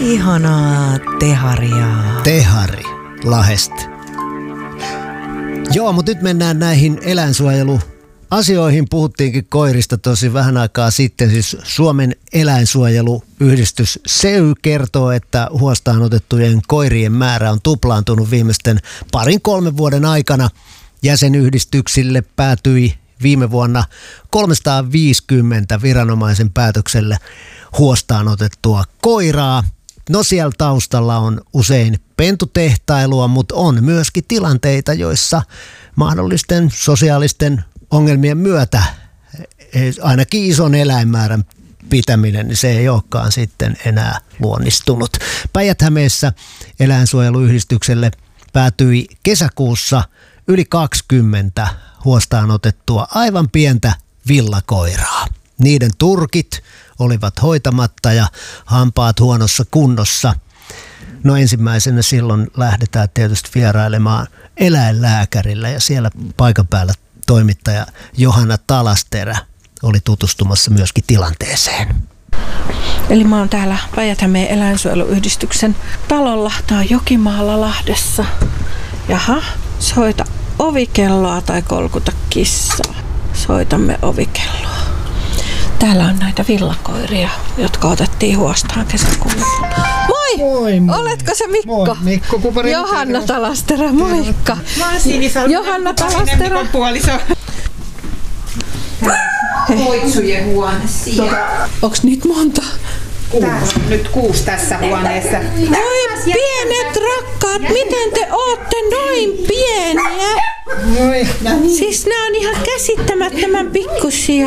Ihanaa teharia. Tehari Lahdesta. Joo, mutta nyt mennään näihin eläinsuojeluasioihin. Puhuttiinkin koirista tosi vähän aikaa sitten. Siis Suomen eläinsuojeluyhdistys SEY kertoo, että huostaan otettujen koirien määrä on tuplaantunut viimeisten 2-3 vuoden aikana. Jäsenyhdistyksille päätyi viime vuonna 350 viranomaisen päätökselle huostaan otettua koiraa. No siellä taustalla on usein pentutehtailua, mutta on myöskin tilanteita, joissa mahdollisten sosiaalisten ongelmien myötä ainakin ison eläinmäärän pitäminen, niin se ei olekaan sitten enää luonnistunut. Päijät-Hämeessä eläinsuojeluyhdistykselle päätyi kesäkuussa yli 20 huostaan otettua aivan pientä villakoiraa. Niiden turkit olivat hoitamatta ja hampaat huonossa kunnossa. No ensimmäisenä silloin lähdetään tietysti vierailemaan eläinlääkärillä ja siellä paikan päällä toimittaja Johanna Talasterä oli tutustumassa myöskin tilanteeseen. Eli mä oon täällä Päijät-Hämeen eläinsuojeluyhdistyksen talolla. Tää on Jokimaalla Lahdessa. Jaha, soita ovikelloa tai kolkuta kissaa. Soitamme ovikelloa. Täällä on näitä villakoiria, jotka otettiin huostaan kesäkuulla. Moi! Moi! Oletko se Mikko? Moi, Mikko Kupari. Johanna Talasterä, moikka! Mä oon Sinisalmi. Johanna Talasterä. Puoliso. Koitsujen huone siellä. Onks niitä monta? Nyt 6 tässä huoneessa. Oi pienet rakkaat, miten te ootte noin pieniä? Siis nää on ihan käsittämättömän pikkusia.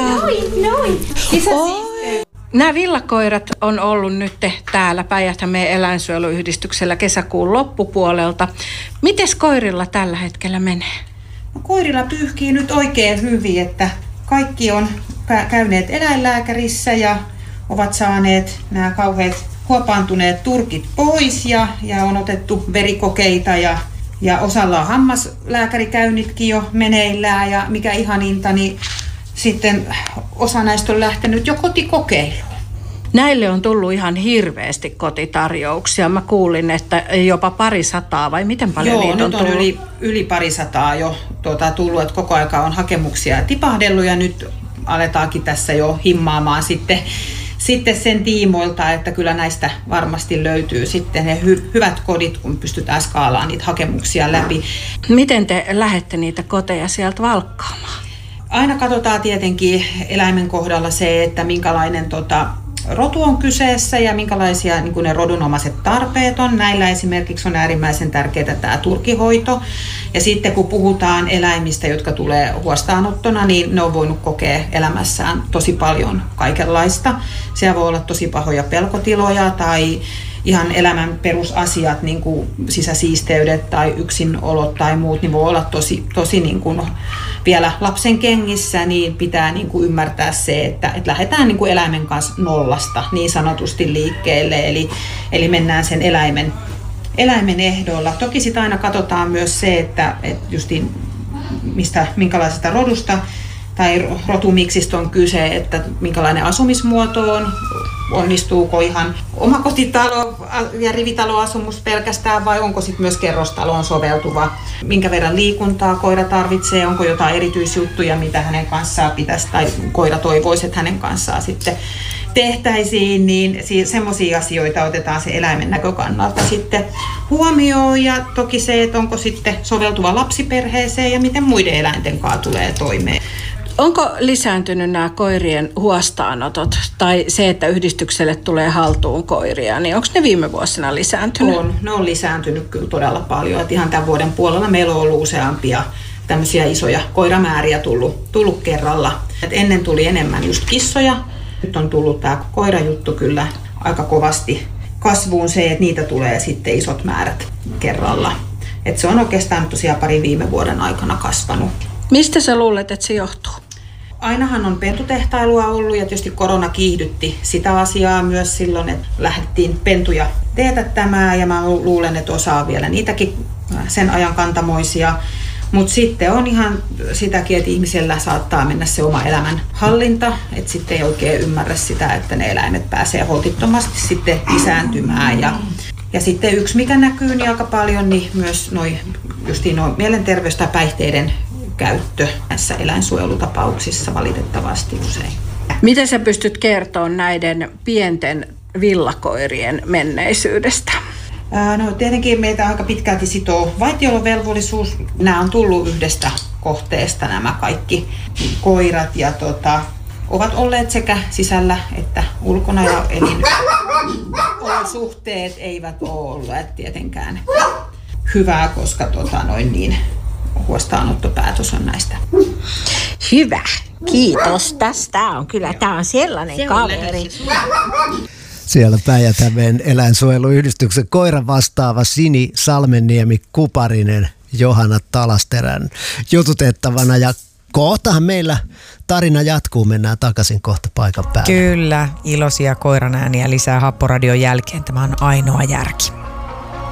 Nämä villakoirat on ollut nyt täällä Päijät-Hämeen eläinsuojeluyhdistyksellä kesäkuun loppupuolelta. Mites koirilla tällä hetkellä menee? No, koirilla pyyhkii nyt oikein hyvin, että kaikki on käyneet eläinlääkärissä ja ovat saaneet nämä kauheat huopaantuneet turkit pois ja on otettu verikokeita ja osalla on hammaslääkärikäynnitkin jo meneillään ja mikä ihaninta, niin sitten osa näistä on lähtenyt jo kotikokeiluun. Näille on tullut ihan hirveästi kotitarjouksia. Mä kuulin, että jopa 200 vai miten paljon niitä on tullut? Joo, nyt on yli 200 jo tullut, että koko aika on hakemuksia tipahdellut ja nyt aletaankin tässä jo himmaamaan sitten sen tiimoilta, että kyllä näistä varmasti löytyy sitten ne hyvät kodit, kun pystytään skaalaamaan niitä hakemuksia läpi. Miten te lähdette niitä koteja sieltä valkkaamaan? Aina katsotaan tietenkin eläimen kohdalla se, että minkälainen rotu on kyseessä ja minkälaisia niin kuin ne rodunomaiset tarpeet on. Näillä esimerkiksi on äärimmäisen tärkeää tämä turkihoito. Ja sitten kun puhutaan eläimistä, jotka tulee huostaanottona, niin ne on voinut kokea elämässään tosi paljon kaikenlaista. Siellä voi olla tosi pahoja pelkotiloja tai ihan elämän perusasiat, niin kuin sisäsiisteydet tai yksinolot tai muut, niin voi olla tosi niin kuin vielä lapsen kengissä, niin pitää niin kuin ymmärtää se, että lähdetään niin kuin eläimen kanssa nollasta niin sanotusti liikkeelle, eli mennään sen eläimen ehdoilla. Toki sitä aina katsotaan myös se, että justiin minkälaisesta rodusta tai rotumiksistä on kyse, että minkälainen asumismuoto on, onnistuuko ihan omakotitalo ja rivitaloasumus pelkästään vai onko sitten myös kerrostaloon soveltuva, minkä verran liikuntaa koira tarvitsee, onko jotain erityisjuttuja, mitä hänen kanssaan pitäisi tai koira toivoisi, että hänen kanssaan sitten tehtäisiin, niin semmoisia asioita otetaan se eläimen näkökannalta sitten huomioon ja toki se, että onko sitten soveltuva lapsiperheeseen ja miten muiden eläinten kanssa tulee toimeen. Onko lisääntynyt nämä koirien huostaanotot tai se, että yhdistykselle tulee haltuun koiria, niin onko ne viime vuosina lisääntynyt? Ne on lisääntynyt kyllä todella paljon. Että ihan tämän vuoden puolella meillä on ollut useampia tämmöisiä isoja koiramääriä tullut kerralla. Et ennen tuli enemmän just kissoja. Nyt on tullut tämä koirajuttu kyllä aika kovasti kasvuun se, että niitä tulee sitten isot määrät kerralla. Et se on oikeastaan tosiaan parin viime vuoden aikana kasvanut. Mistä sä luulet, että se johtuu? Ainahan on pentutehtailua ollut ja tietysti korona kiihdytti sitä asiaa myös silloin, että lähdettiin pentuja teetättämään ja mä luulen, että osaa vielä niitäkin sen ajan kantamoisia. Mutta sitten on ihan sitäkin, että ihmisellä saattaa mennä se oma elämän hallinta, että sitten ei oikein ymmärrä sitä, että ne eläimet pääsee holtittomasti sitten lisääntymään. Ja sitten yksi, mikä näkyy niin aika paljon, niin myös justiin mielenterveys- tai päihteiden käyttö näissä eläinsuojelutapauksissa valitettavasti usein. Miten sä pystyt kertomaan näiden pienten villakoirien menneisyydestä? No tietenkin meitä aika pitkälti sitoo vaitiolovelvollisuus. Nämä on tullut yhdestä kohteesta nämä kaikki koirat ja ovat olleet sekä sisällä että ulkona ja elinolosuhteet eivät ole olleet tietenkään hyvää, koska huostaanottopäätös on näistä. Hyvä. Kiitos tästä. Tämä on sellainen kaveri. Siellä Päijät-Hämeen eläinsuojeluyhdistyksen koiran vastaava Sini Salmenniemi-Kuparinen Johanna Talasterän jututettavana. Ja kohtahan meillä tarina jatkuu. Mennään takaisin kohta paikan päälle. Kyllä, iloisia koiranääniä lisää Happoradion jälkeen. Tämä on ainoa järki.